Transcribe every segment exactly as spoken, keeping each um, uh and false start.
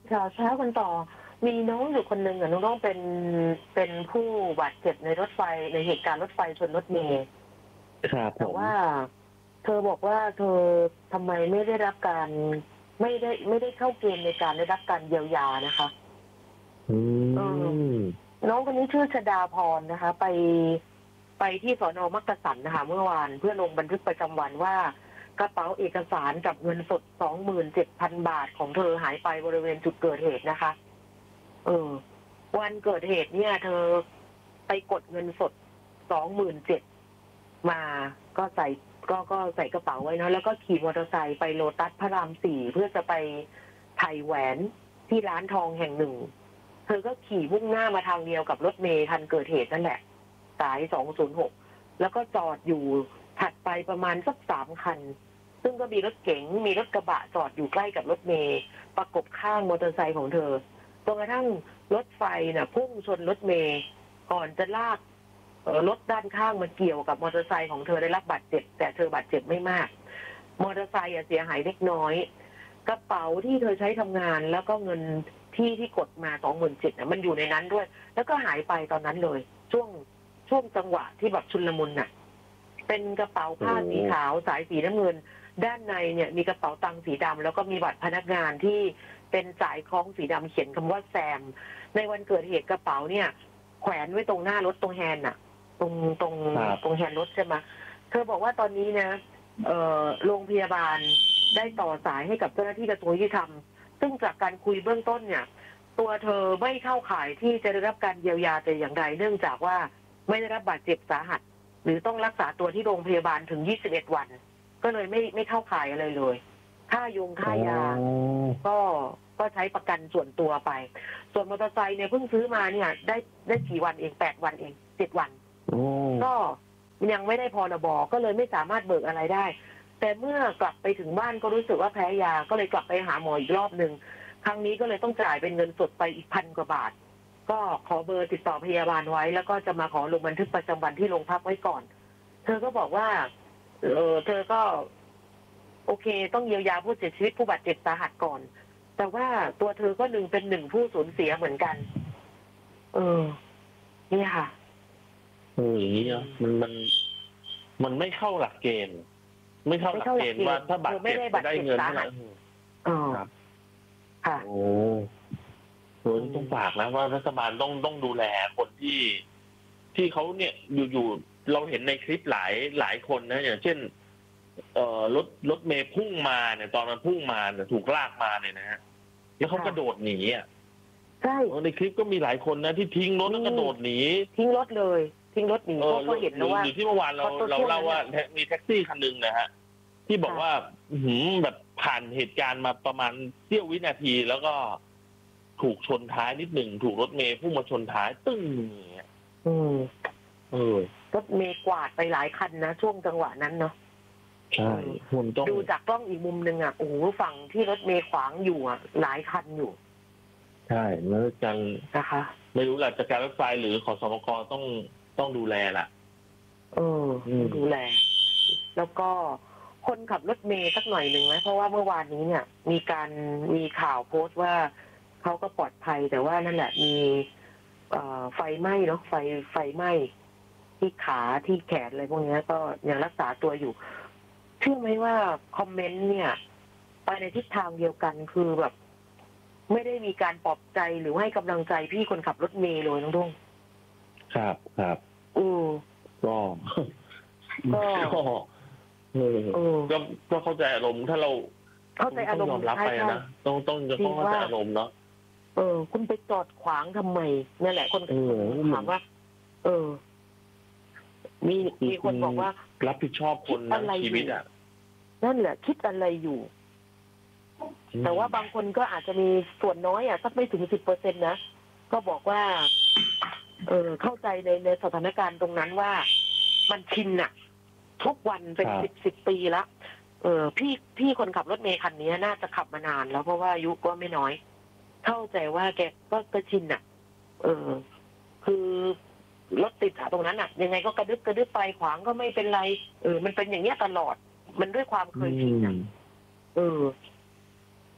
ข่าวเช้ากันต่อมีน้องอยู่คนหนึ่งอ่ะน้องๆเป็นเป็นผู้บาดเจ็บในรถไฟในเหตุการณ์รถไฟชนรถเมล์ครับผแต่มว่าเธอบอกว่าเธอทำไมไม่ได้รับการไม่ได้ไม่ได้เข้าเกณฑ์ในการได้รับการเยียวยานะคะอืเออมน้องคนนี้ชื่อชดาพรนะคะ ไปไปที่สน.มักกะสันนะคะเมื่อวานเพื่อลงบันทึกประจำวันว่ากระเป๋าเอกสารกับเงินสด สองหมื่นเจ็ดพัน บาทของเธอหายไปบริเวณจุดเกิดเหตุนะคะ เออ วันเกิดเหตุเนี่ย เธอไปกดเงินสด สองหมื่นเจ็ดพัน มาก็ใส่ก็ก็ใส่กระเป๋าไว้เนาะแล้วก็ขี่มอเตอร์ไซค์ไปโลตัสพระรามสี่เพื่อจะไปไถ่แหวนที่ร้านทองแห่งหนึ่ง เธอก็ขี่มุ่งหน้ามาทางเดียวกับรถเมล์คันเกิดเหตุนั่นแหละ สายสองศูนย์หกแล้วก็จอดอยู่ถัดไปประมาณสักสามคัน ซึ่งก็มีรถเก๋งมีรถกระบะจอดอยู่ใกล้กับรถเมล์ประกบข้างมอเตอร์ไซค์ของเธอจนกระทั่งรถไฟน่ะพุ่งชนรถเมล์ก่อนจะลากรถด้านข้างมาเกี่ยวกับมอเตอร์ไซค์ของเธอได้รับบาดเจ็บแต่เธอบาดเจ็บไม่มากมอเตอร์ไซค์เสียหายเล็กน้อยกระเป๋าที่เธอใช้ทำงานแล้วก็เงินที่ที่กดมา สองหมื่นเจ็ดพัน น่ะมันอยู่ในนั้นด้วยแล้วก็หายไปตอนนั้นเลยช่วงช่วงจังหวะที่แบบชุลมุนน่ะเป็นกระเป๋าผ้าสีขาวสายสีน้ำเงินด้านในเนี่ยมีกระเป๋าตังค์สีดำแล้วก็มีบัตรพนักงานที่เป็นสายคล้องสีดำเขียนคำว่าแซมในวันเกิดเหตุกระเป๋าเนี่ยแขวนไว้ตรงหน้ารถตรงแฮนด์น่ะตรงตรงตรงแฮนด์รถใช่ไหมเธอบอกว่าตอนนี้นะเอ่อโรงพยาบาลได้ต่อสายให้กับเจ้าหน้าที่กระทรวงยุติธรรมซึ่งจากการคุยเบื้องต้นเนี่ยตัวเธอไม่เข้าข่ายที่จะได้รับการเยียวยาแต่อย่างใดเนื่องจากว่าไม่ได้รับบาดเจ็บสาหัสหรือต้องรักษาตัวที่โรงพยาบาลถึงยี่สิบเอ็ดวันก็เลยไม่ไม่เข้าข่ายอะไรเลยค่ายงค่ายาก็ก็ใช้ประกันส่วนตัวไปส่วนมอเตอร์ไซค์เนี่ยเพิ่งซื้อมาเนี่ยได้ได้กี่วันเองแปดวันเองเจ็ดวันก็ยังไม่ได้พรบก็เลยไม่สามารถเบิกอะไรได้แต่เมื่อกลับไปถึงบ้านก็รู้สึกว่าแพ้ยาก็เลยกลับไปหาหมออีกรอบหนึ่งครั้งนี้ก็เลยต้องจ่ายเป็นเงินสดไปอีกพันกว่าบาทก็ขอเบอร์ติดต่อพยาบาลไว้แล้วก็จะมาขอลงบันทึกประจำวันที่โรงพักไว้ก่อนเธอก็บอกว่าเออเธอก็โอเคต้องเยียวยาผู้เสียชีวิตผู้บาดเจ็บสาหัสก่อนแต่ว่าตัวเธอก็หนึ่งเป็นหนึ่งผู้สูญเสียเหมือนกันเออนี่ค่ะเอออย่างนี้เนาะมันมันมันไม่เข้าหลักเกณฑ์ไม่เข้าหลักเกณฑ์ว่าถ้าบาดเจ็บจะได้เงินเท่าไหร่อ๋อค่ะโอ้โหต้องฝากนะว่ารัฐบาลต้องต้องดูแลคนที่ที่เขาเนี่ยอยู่ๆเราเห็นในคลิปหลายหลายคนนะอย่างเช่นเอ่อรถรถเมย์พุ่งมาเนี่ยตอนมันพุ่งมาเนี่ยถูกลากมาเนี่ยนะฮะแล้วเขากระโดดหนีอ่ะใช่ในคลิปก็มีหลายคนนะที่ทิ้งรถแล้วกระโดดหนีทิ้งรถเลยทิ้งรถหนีเพราะเขาเห็นแล้วว่าอยู่ที่เมื่อวานเราเราเล่าว่ามีแท็กซี่คันหนึ่งนะฮะที่บอกว่าหืมแบบผ่านเหตุการณ์มาประมาณเสี้ยววินาทีแล้วก็ถูกชนท้ายนิดหนึ่งถูกรถเมย์พุ่งมาชนท้ายตึ้งอย่างเงี้ยอืมเออรถเมย์กวาดไปหลายคันนะช่วงจังหวะนั้นเนาะใช่คุณต้องดูจากกล้องอีกมุมหนึ่งอ่ะโอ้โหฝั่งที่รถเมย์ขวางอยู่อ่ะหลายคันอยู่ใช่แล้วจังนะคะไม่รู้แหละจากการรถไฟหรือขอสมกต้องต้องดูแลล่ะเออดูแลแล้วก็คนขับรถเมย์สักหน่อยหนึ่งไหมเพราะว่าเมื่อวานนี้เนี่ยมีการมีข่าวโพสต์ว่าเขาก็ปลอดภัยแต่ว่านั่นแหละมีไฟไหม้เนาะไฟไฟไหม้ที่ขาที่แขนอะไรพวกนี้ก็ยังรักษาตัวอยู่เชื่อไหมว่าคอมเมนต์เนี่ยไปในทิศทางเดียวกันคือแบบไม่ได้มีการปลอบใจหรือให้กำลังใจพี่คนขับรถเมล์เลยน้องทุ่งครับครับอือก็ก็เออก็ก็เข้าใจอารมณ์ถ้าเราเข้าใจอารมณ์ยอมรับไปนะต้องต้องจะต้องเข้าใจอารมณ์เนาะเออคุณไปจอดขวางทำไมนั่นแหละคนถามว่าเออมีมีคนบอกว่ารับผิดชอบคนทั้งชีวิตอ่ะนั่นแหละคิดอะไรอยู่แต่ว่าบางคนก็อาจจะมีส่วนน้อยอ่ะสักไม่ถึงสิบเปอร์เซ็นต์นะก็บอกว่าเออเข้าใจในในสถานการณ์ตรงนั้นว่ามันชินอ่ะทุกวันเป็นสิบสิบปีละเออพี่พี่คนขับรถเมล์คันนี้น่าจะขับมานานแล้วเพราะว่าอายุก็ไม่น้อยเข้าใจว่าแกก็ก็ชินอ่ะเออคือรถติดอะตรงนั้นอ่ะยังไงก็กระดึ๊บกระดึ๊บไปขวางก็ไม่เป็นไรเออมันเป็นอย่างเงี้ยตลอดมันด้วยความเคยชินอ่ะเออ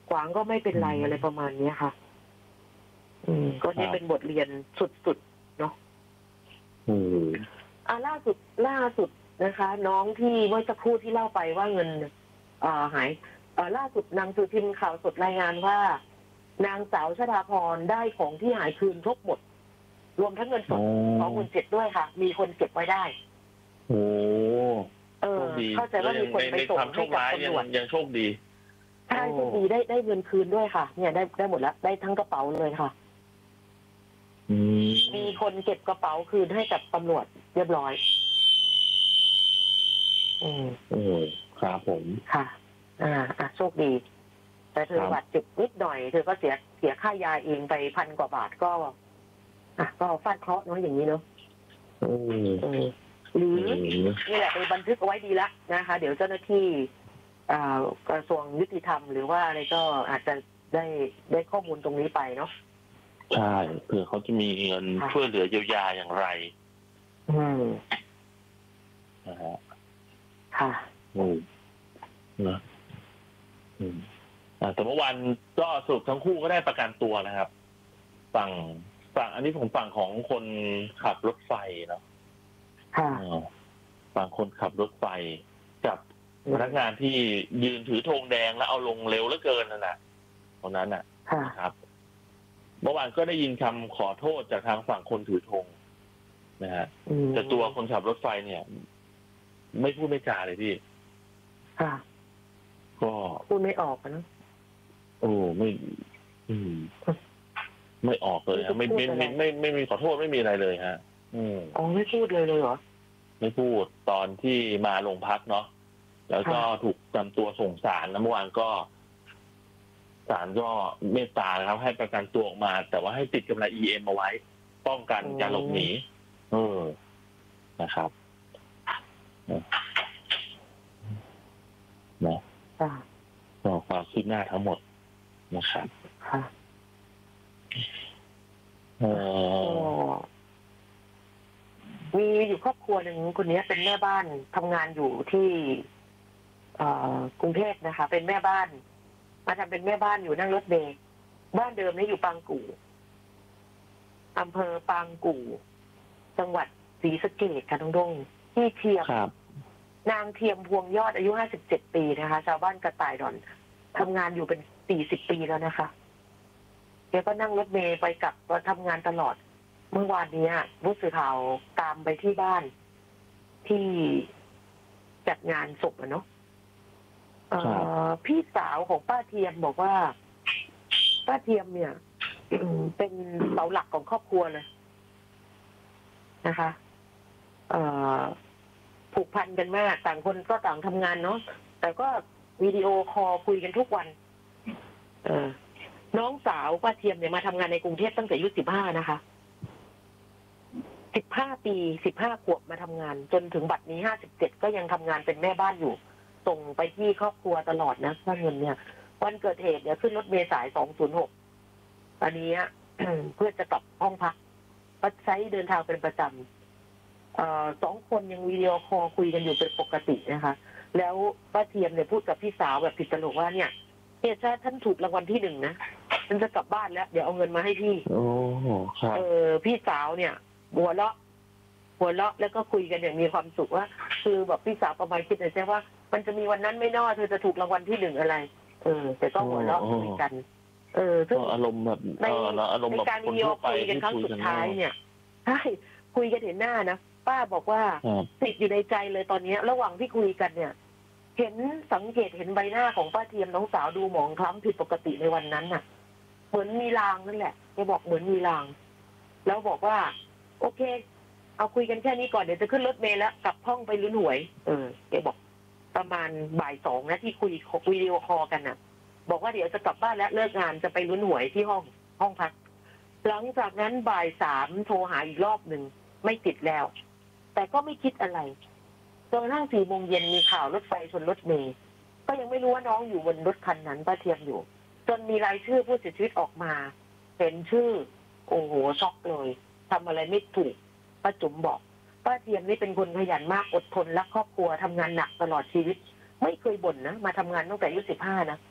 ขวางก็ไม่เป็นไรอะไรประมาณนี้ค่ะ อืมก็นี่เป็นบทเรียนสุดๆเนาะอืมอ่าล่าสุดล่าสุดนะคะ น้องที่เมื่อสักครู่ที่เล่าไปว่าเงินอ่าหายอ่าล่าสุดนางสือพิมพ์ข่าวสดรายงานว่านางสาวชฎาพรได้ของที่หายคืนครบหมดรวมทั้งเงินสดสองหมื่นเจ็ดด้วยค่ะมีคนเก็บไว้ได้โอ้เออเข้าใจว่ามีคนไปส่งให้กับตำรวจยังโชคดีใช่โชคดีได้ได้เงินคืนด้วยค่ะเนี่ยได้ได้หมดแล้วได้ทั้งกระเป๋าเลยค่ะมีคนเก็บกระเป๋าคืนให้กับตำรวจเรียบร้อยอืมอืมครับผมค่ะอ่าอ่ะโชคดีแต่เธอบาดเจ็บนิดหน่อยเธอก็เสียเสียค่ายาเองไปพันกว่าบาทก็อ่ะก็ฟาดเคราะห์เนาะอย่างนี้เนาะอืมหรือนี่แหละไปบันทึกเอาไว้ดีละนะคะเดี๋ยวเจ้าหน้าที่กระทรวงยุติธรรมหรือว่าอะไรก็อาจจะได้ได้ข้อมูลตรงนี้ไปเนาะใช่เผื่อเขาจะมีเงินช่วยเหลือเยียวยาอย่างไรอืมนะฮะค่ะอืมนะอืมอ่าแต่เมื่อวานก็สรุปทั้งคู่ก็ได้ประกันตัวนะครับฝั่งฝั่งอันนี้ผมฝั่งของคนขับรถไฟเนาะค่ะฝั่งคนขับรถไฟกับพนักงานที่ยืนถือธงแดงแล้วเอาลงเร็วเหลือเกินนั่นแหละตรงนั้นน่ะครับเมื่อวานก็ได้ยินคำขอโทษจากทางฝั่งคนถือธงนะฮะแต่ตัวคนขับรถไฟเนี่ยไม่พูดไม่จาเลยพี่ค่ะก็พูดไม่ออกนะโอ้ไม่อืมไม่ออกเลยฮะไม่ไม่ไม่ไม่ไม่มีขอโทษไม่มีอะไรเลยฮะอืมอ๋อไม่พูดเลยเลยเหรอไม่พูดตอนที่มาโรงพักเนาะแล้วก็ถูกนำตัวส่งศาลแล้วเมื่อวานก็ศาลก็เมตตานะครับให้ประกันตัวออกมาแต่ว่าให้ติดกำไร อี เอ็ม เอาไว้ป้องกันการหลบหนีเออนะครับเนาะก็ความคืบหน้าทั้งหมดนะครับค่ะเออมีอยู่ครอบครัวหนึ่งคนนี้เป็นแม่บ้านทำงานอยู่ที่กรุงเทพนะคะเป็นแม่บ้านมาทำเป็นแม่บ้านอยู่นั่งรถเมล์บ้านเดิมนี่อยู่ปางกู่อำเภอปางกู่จังหวัดศรีสะเกษค่ะน้องดงที่เทียมนางเทียมพวงยอดอายุห้าสิบเจ็ดปีนะคะชาวบ้านกระต่ายดอนทำงานอยู่เป็นสี่สิบปีแล้วนะคะแกก็นั่งรถเมล์ไปกลับก็ทำงานตลอดเมื่อวานนี้ผู้สื่อข่าวตามไปที่บ้านที่จัดงานศพอะเนาะพี่สาวของป้าเทียมบอกว่าป้าเทียมเนี่ยเป็นเสาหลักของครอบครัวเลยนะคะผูกพันกันมากต่างคนก็ต่างทำงานเนาะแต่ก็วิดีโอคอลคุยกันทุกวันเออน้องสาวป้าเทียมเนี่ยมาทำงานในกรุงเทพตั้งแต่อายุสิบห้านะคะสิบห้าปีสิบห้าขวบมาทำงานจนถึงบัดนี้ห้าสิบเจ็ดก็ยังทำงานเป็นแม่บ้านอยู่ส่งไปที่ครอบครัวตลอดนะค่าเงินเนี่ยวันเกิดเหตุเนี่ยขึ้นรถเมล์สายสองศูนย์หกตอนนี้ เพื่อจะกลับห้องพักก็ใช้เดินทางเป็นประจำสองคนยังวิดีโอคอลคุยกันอยู่เป็นปกตินะคะแล้วป้าเทียมเนี่ยพูดกับพี่สาวแบบผิดตลกว่าเนี่ยเหตุถ้าท่านถูกรางวัลที่หนึ่งนะฉันจะกลับบ้านแล้วเดี๋ยวเอาเงินมาให้พี่โอ้ครับเออพี่สาวเนี่ยหัวเราะหัวเราะแล้วก็คุยกันอย่างมีความสุขว่าคือแบบพี่สาวประมาณคิดในใจว่ามันจะมีวันนั้นไม่นอเธอจะถูกรางวัลที่หนึ่งอะไรเออแต่ก็หัวเราะคุยกันเออซึ่งอารมณ์แบบในในการวิดีโอคุยกันครั้งสุดท้ายเนี่ยใช่คุยกันเห็นหน้านะป้าบอกว่าติดอยู่ในใจเลยตอนนี้ระหว่างที่คุยกันเนี่ยเห็นสังเกตเห็นใบหน้าของป้าเทียมน้องสาวดูหมองคล้ำผิดปกติในวันนั้นน่ะเหมือนมีลางนั่นแหละแกบอกเหมือนมีลางแล้วบอกว่าโอเคเอาคุยกันแค่นี้ก่อนเดี๋ยวจะขึ้นรถเมล์แล้วกลับห้องไปลุ้นหวยเออแกบอกประมาณบ่ายสองนะที่คุยวิดีโอคอลกันน่ะบอกว่าเดี๋ยวจะกลับบ้านแล้วเลิกงานจะไปลุ้นหวยที่ห้องห้องพักหลังจากนั้นบ่ายสามโทรหาอีกรอบหนึ่งไม่ติดแล้วแต่ก็ไม่คิดอะไรจนกระทั่งสี่โมงเย็นมีข่าวรถไฟชนรถเมล์ก็ยังไม่รู้ว่าน้องอยู่บนรถคันนั้นป้าเทียมอยู่จนมีรายชื่อผู้เสียชีวิตออกมาเห็นชื่อโอ้โหช็อกเลยทำอะไรไม่ถูกป้าจุ๋มบอกป้าเทียมนี่เป็นคนขยันมากอดทนรักครอบครัวทำงานหนักตลอดชีวิตไม่เคยบ่นนะมาทำงานตั้งแต่อายุสิบห้านะ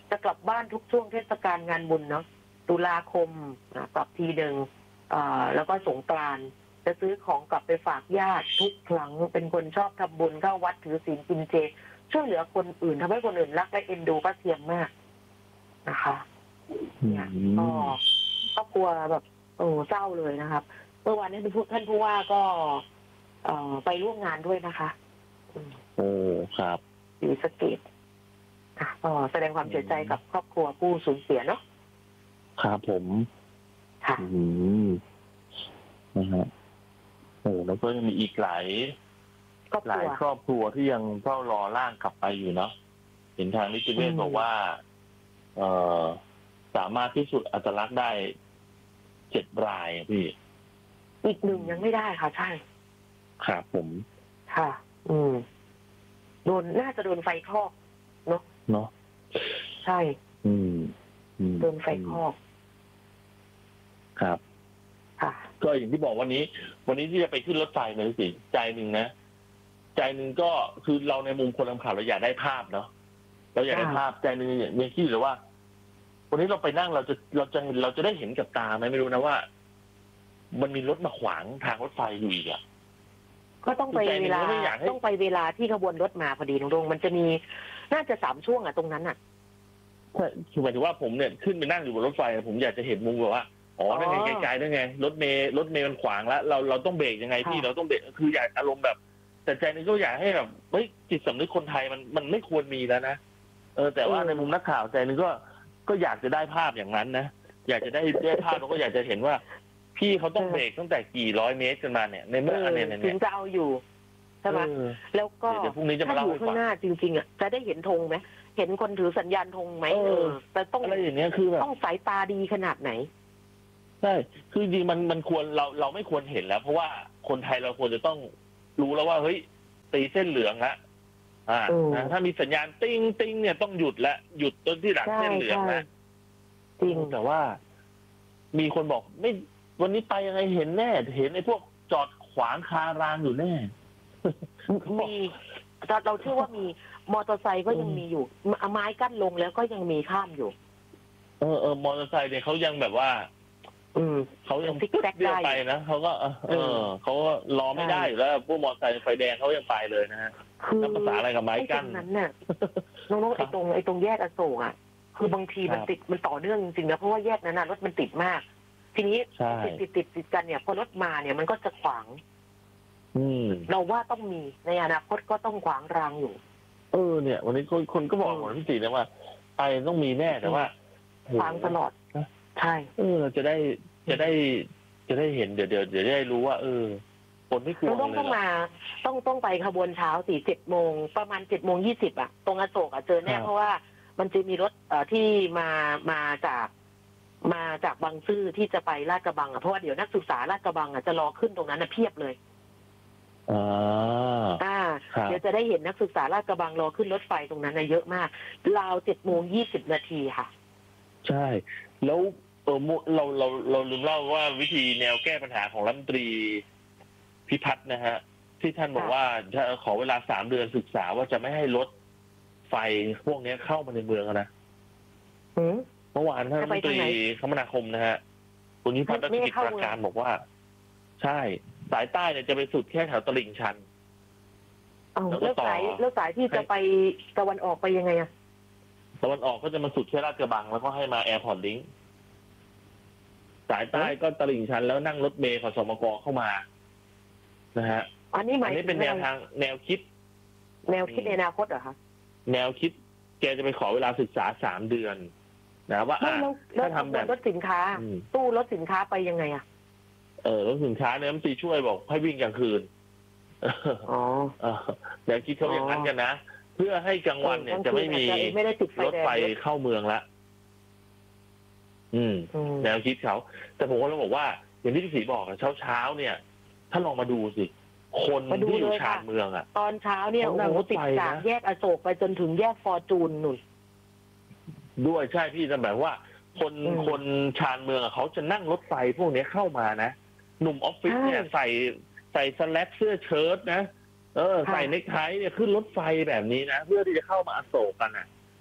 จะกลับบ้านทุกช่วงเทศกาลงานบุญเนาะตุลาคมกลับทีหนึ่งแล้วก็สงกรานต์จะซื้อของกลับไปฝากญาติทุกครั้งเป็นคนชอบทำบุญเข้าวัดถือศีลกินเจช่วยเหลือคนอื่นทำให้คนอื่นรักและเอ็นดูป้าเทียมมากนะคะเนี่ยก็ครอบครัวแบบโอ้เศร้าเลยนะครับเมื่อวานนี้ท่านผู้ว่าก็ไปร่วมงานด้วยนะคะโอ้ครับศรีสะเกษก็แสดงความเสียใจกับครอบครัวผู้สูญเสียเนาะครับผมค่ะอืมนะฮะโอ้แล้วก็ยังมีอีกหลายหลายครอบครัวที่ยังเฝ้ารอร่างกลับไปอยู่เนาะเห็นทางนิติเวชบอกว่าเอ่อสามารถพิสูจน์อัตลักษณ์ได้เจ็ดรายพี่อีกหนึ่งยังไม่ได้ค่ะใช่ครับผมค่ะ อืมโดนน่าจะโดนไฟคลอกเนาะเนาะใช่อืมโดนไฟคลอกครับค่ะก็อย่างที่บอกวันนี้ วันนี้ที่จะไปขึ้นรถไฟเลยสิใจหนึ่งนะใจหนึ่งก็คือเราในมุมคนทำข่าวเราอยากได้ภาพเนาะเราอยากได้ภาพใจหนึ่งเนี่ยคิดหรือว่าวันนี้เราไปนั่งเราจะเราจะเราจะได้เห็นกับตาไหมไม่รู้นะว่ามันมีรถมาขวางทางรถไฟอยู่อีกอ่ะก็ต้องไปเวลาต้องไปเวลาที่ขบวนรถมาพอดีตรงๆมันจะมีน่าจะสามช่วงอ่ะตรงนั้นอ่ะคือหมายถึงว่าผมเนี่ยขึ้นไปนั่งอยู่บนรถไฟผมอยากจะเห็นมุมแบบว่าอ๋อนั่นไงไกลๆนั่นไงรถเมล์รถเมล์มันขวางแล้วเราเราต้องเบรกยังไงพี่เราต้องเบรกคืออยากอารมณ์แบบแต่ใจนึงก็อยากให้แบบเฮ้ยจิตสำนึกคนไทยมันมันไม่ควรมีแล้วนะเออแต่ว่าในมุมนักข่าวใจนึงก็ก็อยากจะได้ภาพอย่างนั้นนะอยากจะได้ได้ภาพแล้วก็อยากจะเห็นว่าพี่เขาต้องเบรกตั้งแต่กี่ร้อยเมตรกันมาเนี่ยในเมื่ออันเนี่ยถึงจะเอาอยู่ใช่ไหมแล้วก็เดี๋ยวพรุ่งนี้จะมาถ้าเล่าอยู่ข้างหน้าจริงๆอ่ะจะได้เห็นธงไหมเห็นคนถือสัญญาณธงไหมเออแต่ต้องอะไรอย่างเงี้ยคือแบบต้องสายตาดีขนาดไหนใช่คือจริงมันมันควรเราเราไม่ควรเห็นแล้วเพราะว่าคนไทยเราควรจะต้องรู้แล้วว่าเฮ้ยตีเส้นเหลืองละอ่าถ้ามีสัญญาณติ้งติ้งเนี่ยต้องหยุดละหยุดต้นที่หลังเส้นเหลืองละจริงแต่ว่ามีคนบอกไม่วันนี้ไปยังไงเห็นแน่เห็นไอ้พวกจอดขวางคารางอยู่แน่มีเราเชื่อว่ามีมอเตอร์ไซค์ก็ยังมีอยู่ไม้กั้นลงแล้วก็ยังมีข้ามอยู่เออเออมอเตอร์ไซค์เนี่ยเขายังแบบว่าอืมเขายังติ๊กแท็กได้ไปนะเขาก็เออเขาก็รอไม่ได้อยู่แล้วพวกมอเตอร์ไซค์ไฟแดงเขายังไปเลยนะฮะแล้วภาษาอะไรกับไม้กั้นนั้นน่ะน้องๆไอ้ตรงไอ้ตรงแยกอโศกอ่ะคือบางทีมันติดมันต่อเนื่องจริงๆนะเพราะว่าแยกนั้นน่ะรถมันติดมากทีนี้ติดติดติดติดกันเนี่ยพอรถมาเนี่ยมันก็จะขวางเราว่าต้องมีในอนาคตก็ต้องขวางรางอยู่เออเนี่ยวันนี้คนคนก็บอกว่าพี่ตีนะว่าไปต้องมีแน่แต่ว่าขวางตลอดใช่เออจะได้จะได้จะได้เห็นเดี๋ยวเดี๋ยวเดี๋ยวได้รู้ว่าเออคนไม่กลัวเลยต้องต้องมาต้องต้องไปขบวนเช้าสี่เจ็ดโมงประมาณเจ็ดโมงยี่สิบอ่ะตรงอโศกอ่ะเจอแน่เพราะว่ามันจะมีรถเอ่อที่มามาจากมาจากบางซื่อที่จะไปลาดกระบังอ่ะเพราะว่าเดี๋ยวนักศึกษาลาดกระบังอ่ะจะรอขึ้นตรงนั้นนะเพียบเลยอ่าอ่าเดี๋ยวจะได้เห็นนักศึกษาลาดกระบังรอขึ้นรถไฟตรงนั้นนะเยอะมากราวเจ็ดโมงยี่สิบนาทีค่ะใช่แล้วเออเราเราเราลืมเล่าว่าวิธีแนวแก้ปัญหาของรัฐมนตรีพิพัฒน์นะฮะที่ท่านบอกว่าจะขอเวลาสามเดือนศึกษาว่าจะไม่ให้รถไฟพวกนี้เข้ามาในเมืองนะเมื่อวานท่านรัฐมนตรีคมนาคมนะฮะคุณพิพัฒน์รัชกิจประการบอกว่าใช่สายใต้เนี่ยจะไปสุดแค่แถวตลิ่งชันแล้วสายแล้วสายที่จะไปตะวันออกไปยังไงอะตะวันออกก็จะมาสุดแค่ลาดกระบังแล้วก็ให้มาแอร์พอร์ตลิงก์สายใต้ก็ตลิ่งชันแล้วนั่งรถเมล์ขสมกเข้ามานะฮะอันนี้หมายถึงเป็นแนวทางแนวคิดแนวคิดในอนาคตเหรอคะแนวคิดแกจะไปขอเวลาศึกษาสามเดือนนะว่าถ้าทำแบบรถสินค้าตู้รถสินค้าไปยังไงอะเออรถสินค้าเนี่ยมันตีช่วยบอกให้วิ่งกลางคืนอ๋อแนวคิดเขาอย่างนั้นกันนะเพื่อให้กลางวันเนี่ยจะไม่มีรถไฟเข้าเมืองละอืมแนวคิดเขาแต่ผมก็ต้องบอกว่าอย่างที่พี่ศรีบอกเช้าเช้าเนี่ยถ้าลองมาดูสิคนที่อยู่ชานเมืองอ่ะตอนเช้าเนี่ยโอ้โหติดจากแยกอโศกไปจนถึงแยกฟอร์จูนหนุนด้วยใช่พี่แต่แบบว่าคนคนชานเมืองเขาจะนั่งรถไฟพวกนี้เข้ามานะหนุ่มออฟฟิศเนี่ยใส่ใส่สแลกเสื้อเชิ้ตนะเออใส่เนคไทเนี่ยขึ้นรถไฟแบบนี้นะเพื่อที่จะเข้ามาอโศกกันอ่ะ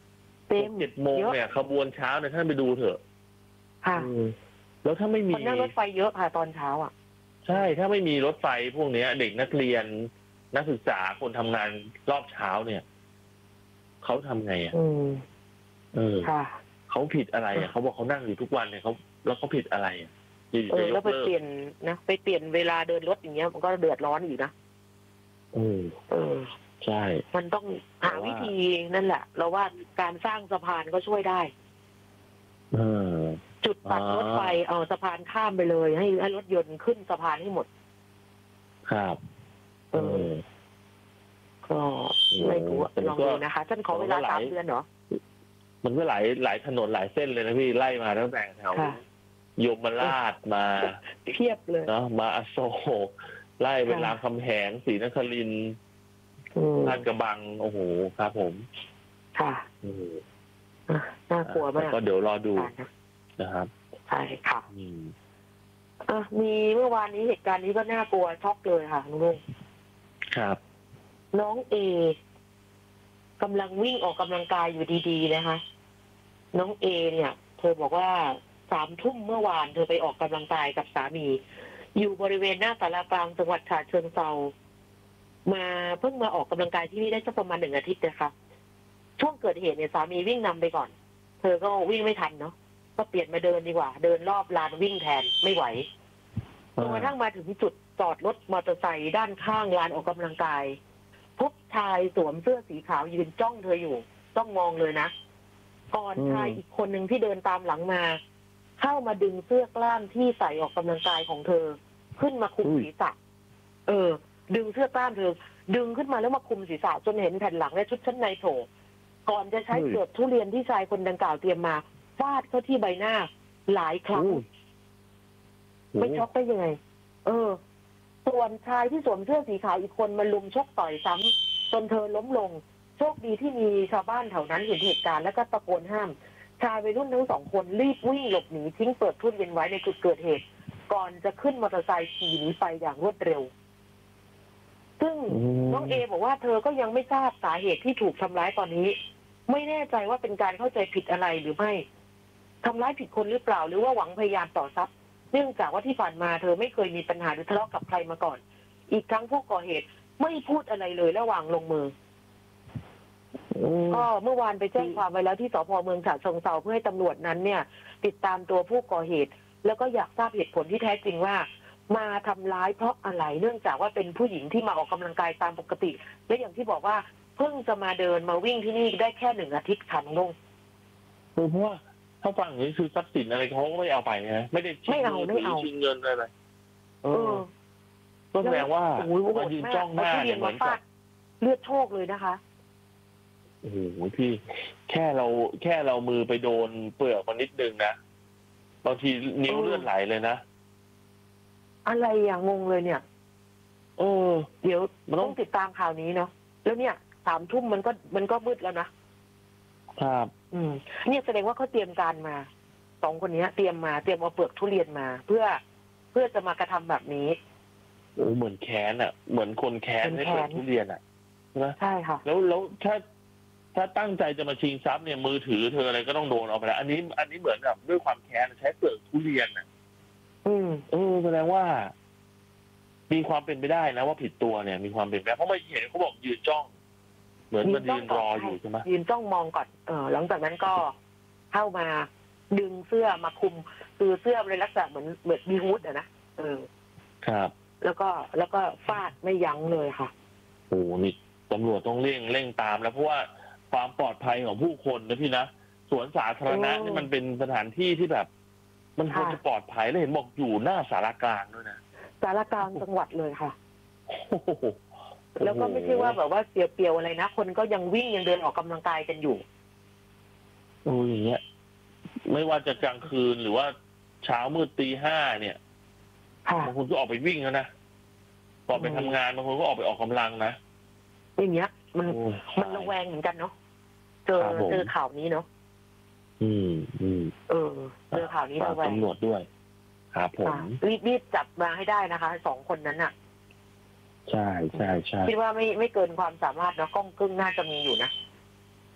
เต็มเจ็ดโมงเยอะเนี่ยขบวนเช้าเนี่ยท่านไปดูเถอะค่ะอืมแล้วถ้าไม่มีคนนั่งรถไฟเยอะค่ะตอนเช้าอ่ะใช่ถ้าไม่มีรถไฟพวกเนี้ย เด็กนักเรียนนักศึกษาคนทำงานรอบเช้าเนี่ยเขาทำไงอ่ะอืมเออค่ะเขาผิดอะไรอ่ะเขาบอกเขานั่งอยู่ทุกวันเนี่ยเขาแล้วเขาผิดอะไรอ่ะอยู่เอจะอย แล้วกไปเลิกเปลี่ยนนะไปเปลี่ยนเวลาเดินรถอย่างเงี้ยมันก็เดือดร้อนอยู่นะอืมเออใช่มันต้องหาแต่ว่าวิธีนั่นแหละ เราว่าการสร้างสะพานก็ช่วยได้เออจุดตัดอ๋อรถไฟเอาสะพานข้ามไปเลย ให้ให้รถยนต์ขึ้นสะพานให้หมดครับเออ ก็ไม่รู้อะลองดูนะคะฉันขอเวลาสามเดือนเหรอมันก็หลายหลายถนนหลายเส้นเลยนะพี่ไล่มาตั้งแต่แถวค่ะยมราชมาเพียบเลยเนาะมาอโศกไล่ไปค่ะรามคำแหงศรีนครินทร์อืมลาดกระบังโอ้โหครับผมค่ะอืมอ่ะน่ากลัวมากก็เดี๋ยวรอดูค่ะนะครับใช่ค่ะอืมอ่ะมีเมื่อวานนี้เหตุการณ์นี้ก็น่ากลัวช็อกเลยค่ะลุงลุงครับน้องเอกำลังวิ่งออกกำลังกายอยู่ดีๆนะคะ น้องเอเนี่ย เธอบอกว่าสามทุ่มเมื่อวานเธอไปออกกำลังกายกับสามี อยู่บริเวณหน้าศาลากลางจังหวัดฉะเชิงเทรามาเพิ่งมาออกกำลังกายที่นี่ได้สักประมาณหนึ่งอาทิตย์นะคะช่วงเกิดเหตุเนี่ยสามีวิ่งนำไปก่อน เธอก็วิ่งไม่ทันเนาะก็เปลี่ยนมาเดินดีกว่า เดินรอบลานวิ่งแทนไม่ไหวจนกระทั่งมาถึงจุดจอดรถมอเตอร์ไซค์ด้านข้างลานออกกำลังกายพบชายสวมเสื้อสีขาวยืนจ้องเธออยู่ต้องมองเลยนะก่อนอืมชายอีกคนหนึ่งที่เดินตามหลังมา เข้ามาดึงเสื้อกล้ามที่ใส่ออกกำลังกายของเธอ ขึ้นมาคุมศีรษะเออ ดึงเสื้อกล้ามเธอ ดึงขึ้นมาแล้วมาคุมศีรษะจนเห็นแผ่นหลังและชุดชั้นในโผล่ก่อนจะใช้เปลือกทุเรียนที่ชายคนดังกล่าวเตรียมมาฟาดเข้าที่ใบหน้า หลายครั้ง ไม่ช็อกได้ยังไง เออ ส่วนชายที่สวมเสื้อสีขาวอีกคนมาลุมชกต่อยซ้ำจนเธอล้มลง โชคดีที่มีชาวบ้านแถวนั้นเห็นเหตุการณ์แล้วก็ตะโกนห้าม ชายวัยรุ่นทั้งสองคนรีบวิ่งหลบหนีทิ้งเปิดทุนเย็นไว้ในจุดเกิดเหตุ ก่อนจะขึ้นมอเตอร์ไซค์ขี่หนีไปอย่างรวดเร็ว ซึ่งอืมน้องเอบอกว่าเธอก็ยังไม่ทราบสาเหตุที่ถูกทำร้ายตอนนี้ ไม่แน่ใจว่าเป็นการเข้าใจผิดอะไรหรือไม่ทำร้ายผิดคนหรือเปล่า หรือว่าหวังพยายามต่อทรัพย์ เนื่องจากว่าที่ผ่านมาเธอไม่เคยมีปัญหาหรือทะเลาะกับใครมาก่อน อีกทั้งผู้ก่อเหตุไม่พูดอะไรเลยระหว่างลงมืออืมก็เมื่อวานไปแจ้งความไว้แล้วที่สพเมืองฉะเชิงเทราเพื่อให้ตำรวจนั้นเนี่ย ติดตามตัวผู้ก่อเหตุ แล้วก็อยากทราบเหตุผลที่แท้จริงว่า มาทำร้ายเพราะอะไรเนื่องจากว่าเป็นผู้หญิงที่มาออกกำลังกายตามปกติ และอย่างที่บอกว่าเพิ่งจะมาเดินมาวิ่งที่นี่ได้แค่หนึ่งอาทิตย์ค่ะน้องลุงคือเพราะว่าถ้าฟังอย่างนี้คือทรัพย์สินอะไรเขาก็ไม่เอาไปนะไม่ได้ชิงไม่เอาไม่เอาชิงเงินอะไรเอเอออก็แสดงว่าโอ้โหโหมาดยืนมากจ้องหน้าเอาทุเนี่เรียยนเหมืมาอนฟากัดบเลือดโชคเลยนะคะโอ้โหพี่ แค่เราแค่เรามือไปโดนเปลือกมันนิดนึงนะบางทีนิ้วเออเลือดไหลเลยนะอะไรอย่างงงเลยเนี่ยเออเดี๋ยวมันต้ต้ออง งติดตามข่าวนี้เนาะแล้วเนี่ยสามทุ่มมันก็มันก็มืดแล้วนะครับ อืม เนี่ยแสดงว่าเขาเตรียมการมาสองคนนี้เตรียมมาเตรียมเอาเปลือกทุเรียนมา เพื่อเพื่อจะมากระทำแบบนี้โอ้เหมือนแค้นอ่ะ เหมือนคนแค้นเหมืให้อนแค้เปินดทุเรียนอ่ะใช่ไหมใช่ค่ะแล้วแล้วถ้า ถ้าตั้งใจจะมาชิงทรัพย์เนี่ยมือถือเธออะไรก็ต้องโดนเอาไปแล้วอันนี้ อันนี้เหมือนกับด้วยความแค้นใช้เปลือกทุเรียนอ่ะอืมเออแสดงว่า มีความเป็นไปได้นะว่าผิดตัวเนี่ย มีความเป็นไปได้เพราะไม่เห็นเขาบอกยืนจ้อง เหมือนมายืนรออยู่ใช่ไหมยืนจ้องมองก่อนเออหลังจากนั้นก็เข้ามาดึงเสื้อมาคุมคือเสื้อในลักษณะเหมือนเหมือนมีฮูดอะนะเออครับแล้วก็แล้วก็ฟาดไม่ยั้งเลยค่ะโอ้นี่ตำรวจต้องเร่งเร่งตามแล้วเพราะว่าความปลอดภัยของผู้คนนะพี่นะสวนสาธารณะโอ้นี่มันเป็นสถานที่ที่แบบ มันควรค่ะจะปลอดภัยแล้วเห็นบอกอยู่หน้าสารกลางด้วยนะสารกลางจังหวัดเลยค่ะโอ้โหแล้วก็ไม่ใช่ว่าแบบว่าเสียเปรียวอะไรนะ คนก็ยังวิ่งยังเดินออกกำลังกายกันอยู่โอ้ยอย่างเงี้ย ไม่ว่าจะกลางคืนหรือว่าเช้ามืดตีห้าเนี่ยค่ะบางคนก็ออกไปวิ่งแล้วนะออกไปทำงานบางคนก็ออกไปออกกำลังนะอย่างเงี้ย มันโอ้มันระแวงเหมือนกันเนาะเจอครับผมเจอข่าวนี้เนาะอืมอืมเออเจอข่าวนี้ฝากระแวงตำรวจด้วยครับผมค่ะรีบรีบจับมาให้ได้นะคะสองคนนั้นน่ะใช่ใช่ใช่คิดว่าไม่ไม่เกินความสามารถเนาะกล้องกึ้งน่าจะมีอยู่นะ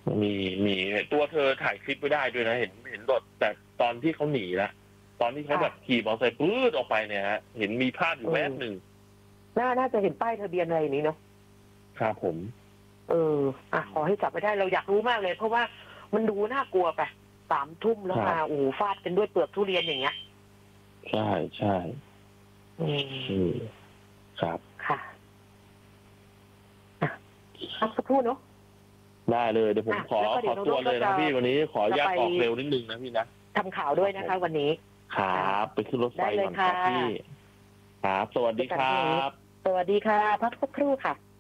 มีมีตัวเธอถ่ายคลิปไว้ได้ด้วยนะเห็นเห็นรถแต่ตอนที่เขาหนีละตอนที่เขาแบบขี่มอเตอร์ไซค์ปื๊ดออกไปเนี่ยฮะเห็นมีภาพอยู่แวบหนึ่งน่าน่าจะเห็นป้ายทะเบียนอะไรอย่างนี้เนาะครับผมเอออ่ะขอให้จับไปได้เราอยากรู้มากเลย เพราะว่ามันดูน่ากลัวไปสามทุ่มแล้วมาโอ้โหฟาดกันด้วยเปลือกทุเรียนอย่างเงี้ยใช่ใช่อืมอืมครับค่ะอ่ะพักสักครู่เนาะได้เลยเดี๋ยวผมอ่ะขอแล้วก็เดี๋ขอยวตัวน้องๆเลยนะก็จะพี่วันนี้ขออนุญาตจะไปออกเร็วนิดนึงนะพี่นะทำข่าวด้วยนะคะ วันนี้ครับไปขึ้นรถไฟได้เลยก่อนครับค่ะพี่ครับสวัสดีครับสวัสดีค่ะ พักสักครู่ค่ะ